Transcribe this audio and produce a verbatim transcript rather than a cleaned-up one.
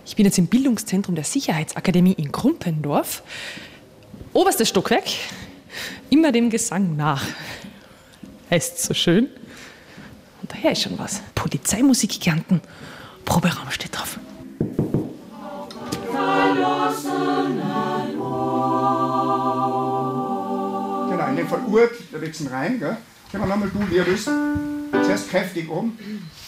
Ich bin jetzt im Bildungszentrum der Sicherheitsakademie in Krumpendorf. Oberstes Stockwerk, immer dem Gesang nach. Heißt so schön. Und daher ist schon was. Polizeimusik Kärnten, Proberaum steht drauf. Genau, in dem Fall Urt, da wechseln rein, gell? Können wir nochmal du, wie ihr wisst. Zuerst kräftig oben.